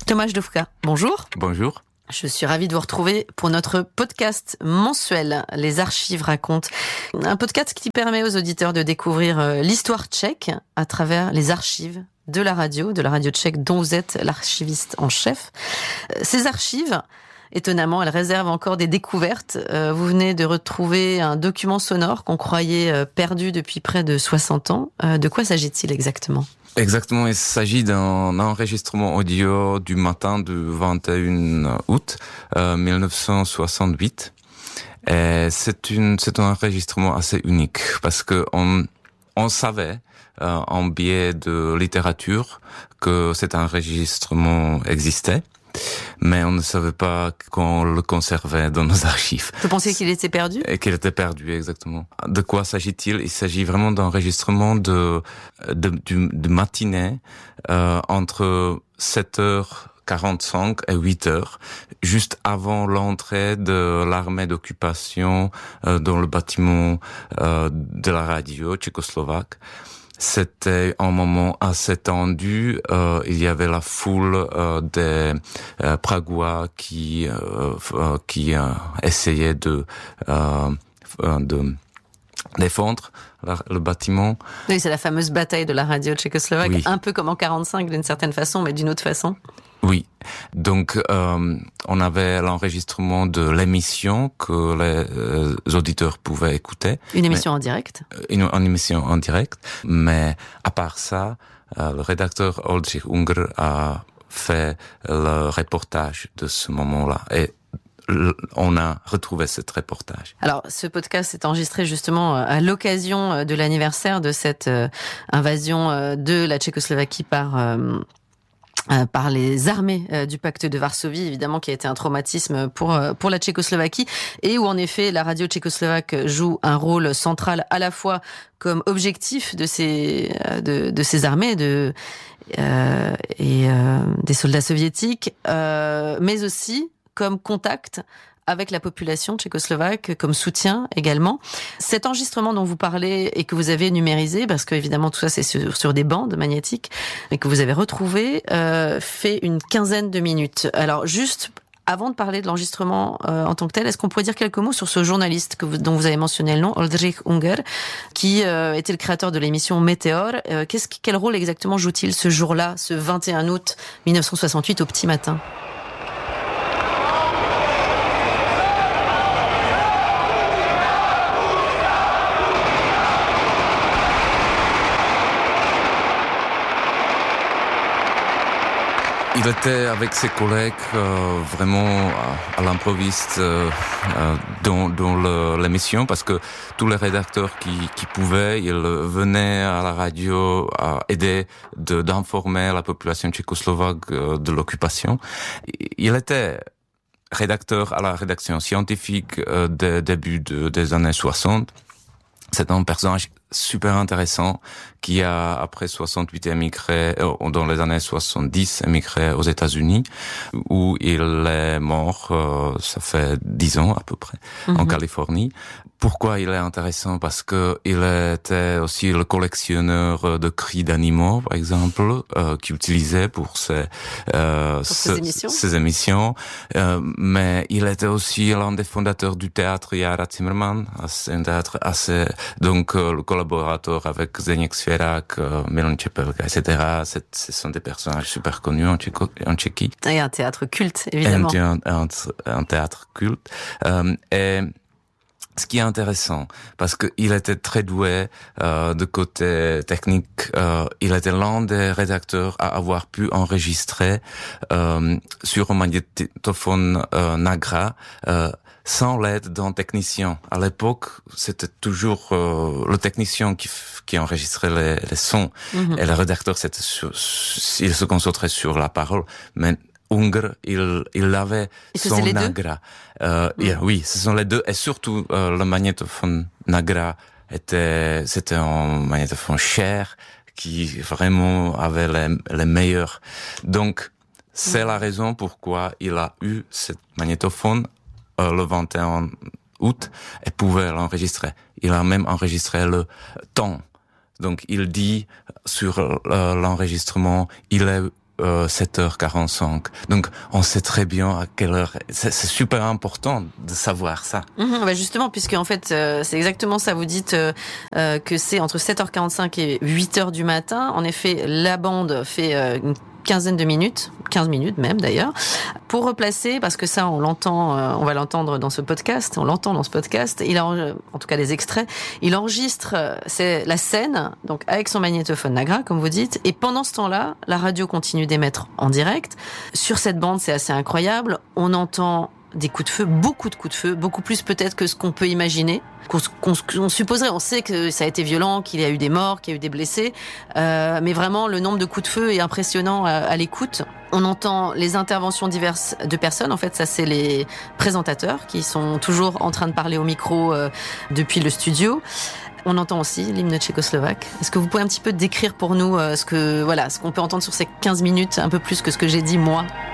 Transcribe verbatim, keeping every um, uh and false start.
Tomáš Dufka, bonjour. Bonjour. Je suis ravie de vous retrouver pour notre podcast mensuel, Les Archives racontent. Un podcast qui permet aux auditeurs de découvrir l'histoire tchèque à travers les archives de la radio, de la radio tchèque dont vous êtes l'archiviste en chef. Ces archives, étonnamment, elles réservent encore des découvertes. Vous venez de retrouver un document sonore qu'on croyait perdu depuis près de soixante ans. De quoi s'agit-il exactement ? Exactement, il s'agit d'un enregistrement audio du matin du vingt et un août euh, mille neuf cent soixante-huit. Et c'est une, c'est un enregistrement assez unique parce que on, on savait euh, en biais de littérature que cet enregistrement existait. Mais on ne savait pas qu'on le conservait dans nos archives. Vous pensiez qu'il était perdu ? Et qu'il était perdu, exactement. De quoi s'agit-il ? Il s'agit vraiment d'enregistrement de, de, de, de matinée euh, entre sept heures quarante-cinq et huit heures, juste avant l'entrée de l'armée d'occupation euh, dans le bâtiment euh, de la radio tchécoslovaque. C'était un moment assez tendu. Euh, il y avait la foule euh, des euh, Pragois qui euh, euh, qui euh, essayaient de euh, de défendre la, le bâtiment. Oui, c'est la fameuse bataille de la radio tchécoslovaque, oui. Un peu comme en quarante-cinq d'une certaine façon, mais d'une autre façon. Oui, donc euh, on avait l'enregistrement de l'émission que les euh, auditeurs pouvaient écouter. Une émission mais, en direct. Une, une émission en direct, mais à part ça, euh, le rédacteur Oldřich Unger a fait le reportage de ce moment-là. Et on a retrouvé ce reportage. Alors, ce podcast est enregistré justement à l'occasion de l'anniversaire de cette euh, invasion euh, de la Tchécoslovaquie par... Euh, par les armées du pacte de Varsovie, évidemment, qui a été un traumatisme pour pour la Tchécoslovaquie, et où en effet la radio tchécoslovaque joue un rôle central à la fois comme objectif de ces de de ces armées de euh, et euh, des soldats soviétiques, euh, mais aussi comme contact avec la population tchécoslovaque, comme soutien également. Cet enregistrement dont vous parlez et que vous avez numérisé, parce que évidemment tout ça c'est sur, sur des bandes magnétiques, mais que vous avez retrouvé, euh, fait une quinzaine de minutes. Alors juste avant de parler de l'enregistrement euh, en tant que tel, est-ce qu'on pourrait dire quelques mots sur ce journaliste que vous, dont vous avez mentionné le nom, Oldřich Unger, qui euh, était le créateur de l'émission Météor. Euh, qu'est-ce, quel rôle exactement joue-t-il ce jour-là, ce vingt et un août mille neuf cent soixante-huit au petit matin ? Il était avec ses collègues euh, vraiment à, à l'improviste euh, euh, dans, dans le, l'émission parce que tous les rédacteurs qui, qui pouvaient, ils venaient à la radio à aider de, d'informer la population tchécoslovaque euh, de l'occupation. Il était rédacteur à la rédaction scientifique euh, des débuts de, des années soixante. C'est un personnage super intéressant qui a, après soixante-huit, émigré, euh, dans les années soixante-dix, émigré aux États-Unis, où il est mort, euh, ça fait dix ans à peu près, mm-hmm. en Californie. Pourquoi il est intéressant? Parce que il était aussi le collectionneur de cris d'animaux, par exemple, euh, qu'il utilisait pour ses, euh, pour ses, ses émissions. Ses émissions. Euh, mais il était aussi l'un des fondateurs du théâtre Jára Zimmermann, un théâtre assez, donc, euh, le collaborateur avec Zdeněk Svěrák, euh, Milan Čepelka, et cetera. C'est, ce sont des personnages super connus en, Tchéco, en Tchéquie. Et un théâtre culte, évidemment. Et un, un, un théâtre culte. Euh, et ce qui est intéressant, parce que il était très doué euh, de côté technique, euh, il était l'un des rédacteurs à avoir pu enregistrer euh, sur un magnétophone euh, Nagra euh, sans l'aide d'un technicien. À l'époque, c'était toujours euh, le technicien qui, qui enregistrait les, les sons, mm-hmm. et le rédacteur, c'était sur, il se concentrait sur la parole, mais Unger, il, il avait son Nagra. Euh, mmh. et, oui, ce sont les deux. Et surtout, euh, le magnétophone Nagra était, c'était un magnétophone cher qui vraiment avait les, les meilleurs. Donc, c'est mmh. la raison pourquoi il a eu ce magnétophone euh, le vingt et un août et pouvait l'enregistrer. Il a même enregistré le temps. Donc, il dit sur euh, l'enregistrement, il est euh, sept heures quarante-cinq. Donc, on sait très bien à quelle heure. C'est, c'est super important de savoir ça. Mmh, bah justement, puisque en fait, euh, c'est exactement ça. Vous dites euh, euh, que c'est entre sept heures quarante-cinq et huit heures du matin. En effet, la bande fait euh, une quinzaine de minutes, quinze minutes même d'ailleurs, pour replacer, parce que ça on l'entend, euh, on va l'entendre dans ce podcast, on l'entend dans ce podcast, il a, en tout cas les extraits, il enregistre euh, c'est la scène, donc avec son magnétophone Nagra, comme vous dites, et pendant ce temps-là, la radio continue d'émettre en direct. Sur cette bande, c'est assez incroyable, on entend des coups de feu, beaucoup de coups de feu, beaucoup plus peut-être que ce qu'on peut imaginer, qu'on, qu'on, qu'on supposerait. On sait que ça a été violent, qu'il y a eu des morts, qu'il y a eu des blessés, euh, mais vraiment le nombre de coups de feu est impressionnant à, à l'écoute. On entend les interventions diverses de personnes. En fait, ça c'est les présentateurs qui sont toujours en train de parler au micro euh, depuis le studio. On entend aussi l'hymne tchécoslovaque. Est-ce que vous pouvez un petit peu décrire pour nous euh, ce que voilà, ce qu'on peut entendre sur ces quinze minutes, un peu plus que ce que j'ai dit moi?